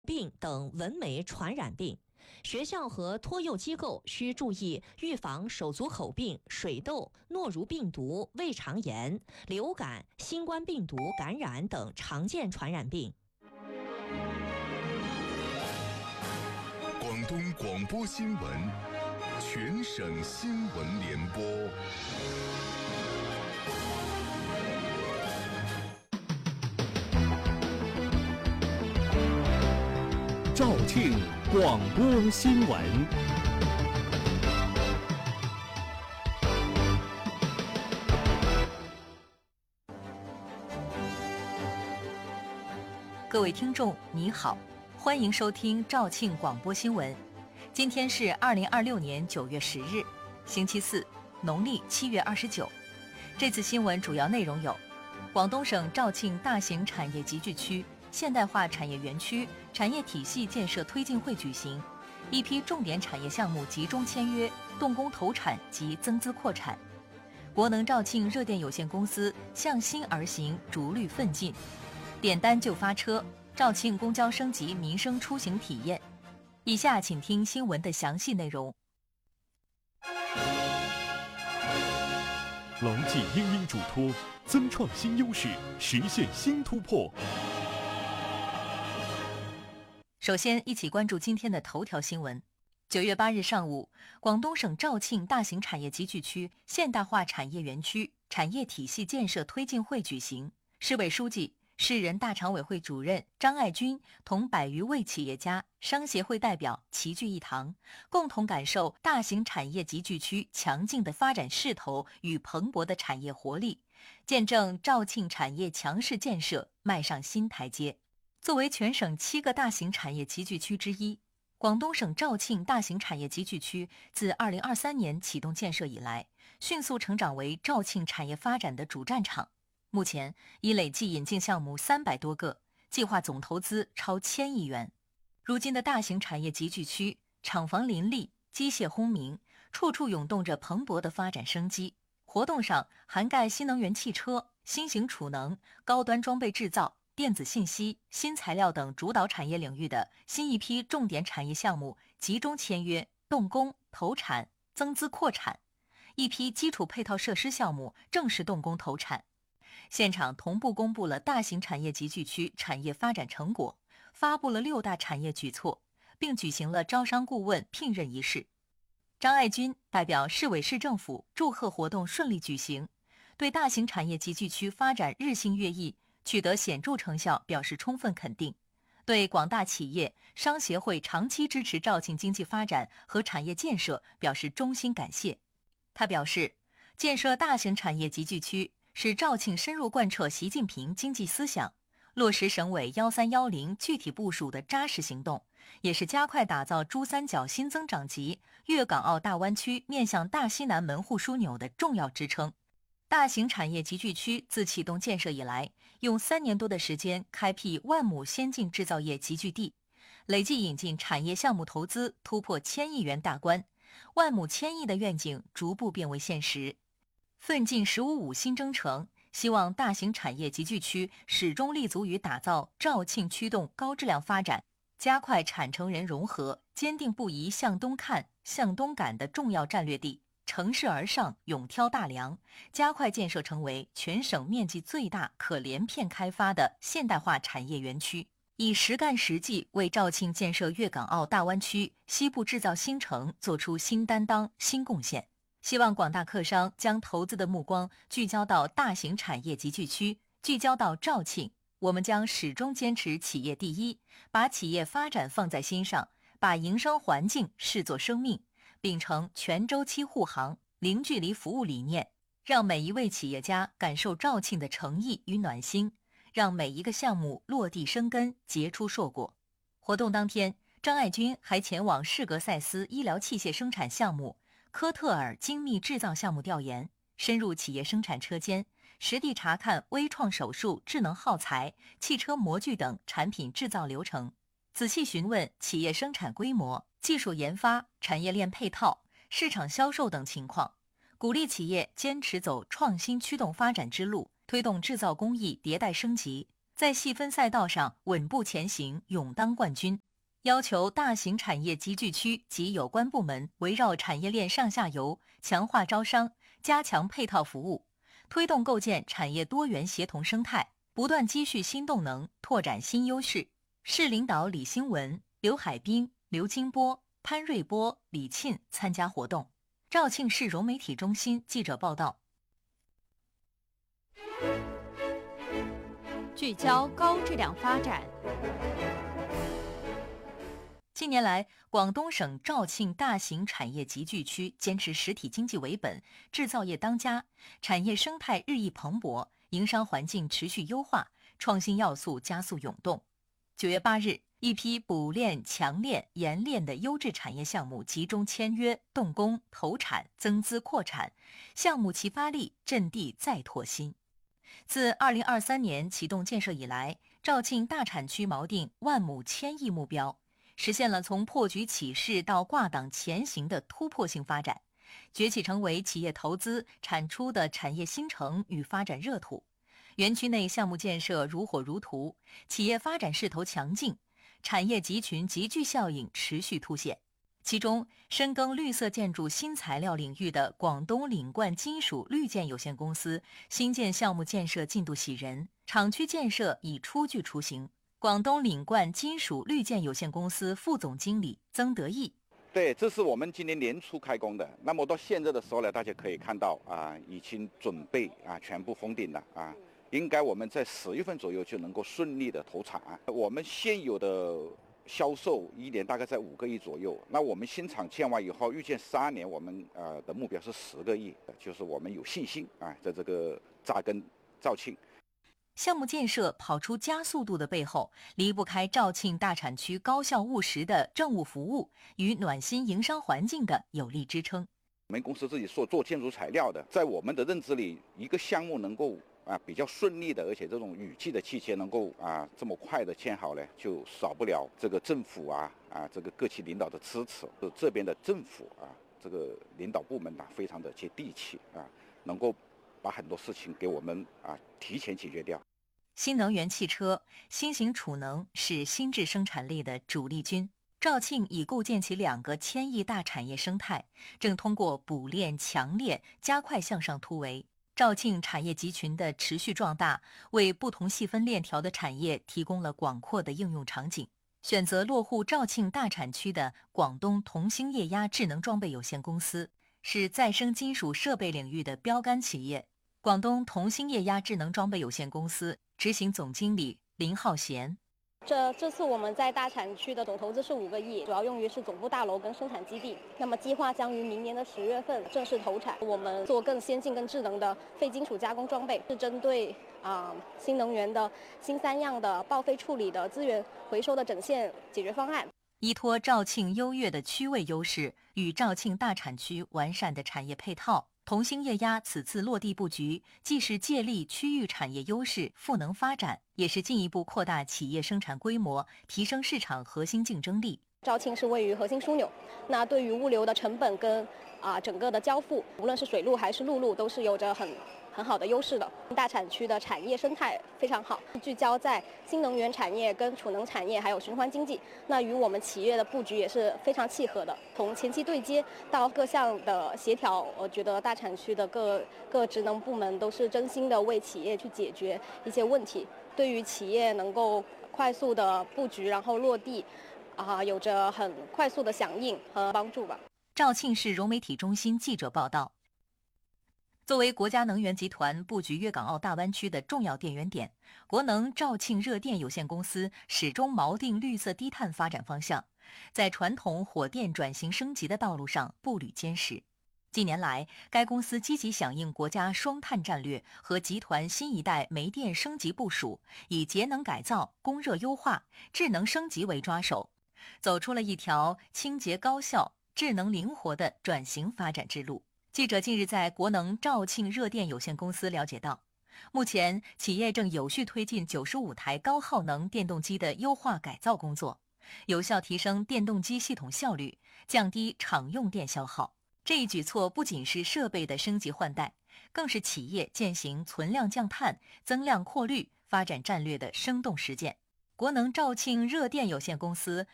病等蚊媒传染病。学校和托幼机构需注意预防手足口病、水痘、诺如病毒、胃肠炎、流感、新冠病毒感染等常见传染病。 广东广播新闻，全省新闻联播。 肇庆广播新闻。 各位听众，你好，欢迎收听肇庆广播新闻。今天是2026年9月10日，星期四，农历7月29。这次新闻主要内容有：广东省肇庆大型产业集聚区现代化产业园区产业体系建设推进会举行，一批重点产业项目集中签约，动工投产及增资扩产。国能肇庆热电有限公司向新而行，逐绿奋进。点单就发车，肇庆公交升级民生出行体验。以下请听新闻的详细内容。 牢记因应嘱托，增创新优势，实现新突破。 首先，一起关注今天的头条新闻。9月8日上午，广东省肇庆大型产业集聚区现代化产业园区产业体系建设推进会举行，市委书记、市人大常委会主任张爱军同100余位企业家、商协会代表齐聚一堂，共同感受大型产业集聚区强劲的发展势头与蓬勃的产业活力，见证肇庆产业强势建设迈上新台阶。作为全省7个大型产业集聚区之一，广东省肇庆大型产业集聚区自2023年启动建设以来，迅速成长为肇庆产业发展的主战场。目前已累计引进项目300多个，计划总投资超1000亿元。如今的大型产业集聚区，厂房林立，机械轰鸣，处处涌动着蓬勃的发展生机。活动上涵盖新能源汽车、新型储能、高端装备制造、电子信息、新材料等主导产业领域的新一批重点产业项目集中签约、动工、投产、增资扩产，一批基础配套设施项目正式动工投产。现场同步公布了大型产业集聚区产业发展成果，发布了6大产业举措，并举行了招商顾问聘任仪式。张爱军代表市委市政府祝贺活动顺利举行，对大型产业集聚区发展日新月异取得显著成效表示充分肯定，对广大企业、商协会长期支持肇庆经济发展和产业建设表示衷心感谢。他表示，建设大型产业集聚区是肇庆深入贯彻习近平经济思想，落实省委1310具体部署的扎实行动，也是加快打造珠三角新增长极、粤港澳大湾区面向大西南门户枢纽的重要支撑。大型产业集聚区自启动建设以来，用3年多的时间开辟万亩先进制造业集聚地，累计引进产业项目投资突破1000亿元大关，万亩1000亿的愿景逐步变为现实。奋进“15+5”新征程，希望大型产业集聚区始终立足于打造肇庆驱动高质量发展、加快产城人融合、坚定不移向东看、向东赶的重要战略地，乘势而上，勇挑大梁，加快建设成为全省面积最大、可连片开发的现代化产业园区，以实干实际为肇庆建设粤港澳大湾区西部制造新城做出新担当、新贡献。希望广大客商将投资的目光聚焦到大型产业集聚区，聚焦到肇庆。我们将始终坚持企业第一，把企业发展放在心上，把营商环境视作生命，秉承全周期护航、零距离服务理念，让每一位企业家感受肇庆的诚意与暖心，让每一个项目落地生根、结出硕果。活动当天，张爱军还前往士格赛斯医疗器械生产项目、科特尔精密制造项目调研，深入企业生产车间，实地查看微创手术、智能耗材、汽车模具等产品制造流程，仔细询问企业生产规模、技术研发、产业链配套、市场销售等情况，鼓励企业坚持走创新驱动发展之路，推动制造工艺迭代升级， 在细分赛道上稳步前行，勇当冠军。要求大型产业集聚区及有关部门围绕产业链上下游强化招商，加强配套服务，推动构建产业多元协同生态，不断积蓄新动能，拓展新优势。市领导李兴文、刘海滨、刘金波、潘瑞波、李沁参加活动。肇庆市融媒体中心记者报道。 聚焦高质量发展。 近年来，广东省肇庆大型产业集聚区坚持实体经济为本，制造业当家，产业生态日益蓬勃，营商环境持续优化，创新要素加速涌动。9月8日，一批补炼、强炼、冶炼的优质产业项目集中签约、动工、投产、增资扩产，项目齐发力，阵地再拓新。自2023年启动建设以来，肇庆大产区锚定万亩1000亿目标，实现了从破局起势到挂档前行的突破性发展，崛起成为企业投资产出的产业新城与发展热土。园区内项目建设如火如荼，企业发展势头强劲，产业集群集聚效应持续凸显。其中，深耕绿色建筑新材料领域的广东岭冠金属绿建有限公司新建项目建设进度喜人，厂区建设已初具雏形。广东岭冠金属绿建有限公司副总经理曾德义： 对，这是我们今年年初开工的。那么到现在的时候呢，大家可以看到已经准备全部封顶了应该我们在10月份左右就能够顺利的投产。我们现有的销售1年大概在5个亿左右，那我们新厂建完以后，预见3年我们的目标是10个亿，就是我们有信心在这个扎根肇庆。 项目建设跑出加速度的背后，离不开肇庆大产区高效务实的政务服务与暖心营商环境的有力支撑。 我们公司自己做建筑材料的，在我们的认知里，一个项目能够比较顺利的，而且这种雨季的期间能够这么快的建好呢，就少不了这个政府这个各级领导的支持。这边的政府这个领导部门非常的接地气能够把很多事情给我们提前解决掉。 新能源汽车、新型储能是新质生产力的主力军。肇庆已构建起2个1000亿大产业生态，正通过补炼、强炼加快向上突围。肇庆产业集群的持续壮大，为不同细分链条的产业提供了广阔的应用场景。选择落户肇庆大产区的广东同兴液压智能装备有限公司，是再生金属设备领域的标杆企业。广东同兴液压智能装备有限公司执行总经理林浩贤： 这次我们在大产区的总投资是5个亿，主要用于是总部大楼跟生产基地。那么计划将于明年的10月份正式投产。我们做更先进、更智能的废金属加工装备，是针对新能源的新3样的报废处理的资源回收的整线解决方案。 依托肇庆优越的区位优势与肇庆大产区完善的产业配套，同兴液压此次落地布局，既是借力区域产业优势赋能发展，也是进一步扩大企业生产规模，提升市场核心竞争力。 肇庆是位于核心枢纽，那对于物流的成本跟整个的交付，无论是水路还是陆路，都是有着很好的优势的。大产区的产业生态非常好，聚焦在新能源产业跟储能产业还有循环经济，那与我们企业的布局也是非常契合的。从前期对接到各项的协调，我觉得大产区的各职能部门都是真心的为企业去解决一些问题，对于企业能够快速的布局然后落地有着很快速的响应和帮助吧。 肇庆市融媒体中心记者报道。作为国家能源集团布局粤港澳大湾区的重要电源点，国能肇庆热电有限公司始终锚定绿色低碳发展方向，在传统火电转型升级的道路上步履坚实。近年来，该公司积极响应国家双碳战略和集团新一代煤电升级部署，以节能改造、供热优化、智能升级为抓手，走出了一条清洁高效、智能灵活的转型发展之路。记者近日在国能肇庆热电有限公司了解到，目前企业正有序推进95台高耗能电动机的优化改造工作，有效提升电动机系统效率，降低厂用电消耗。这一举措不仅是设备的升级换代，更是企业践行存量降碳、增量扩绿、 发展战略的生动实践。国能肇庆热电有限公司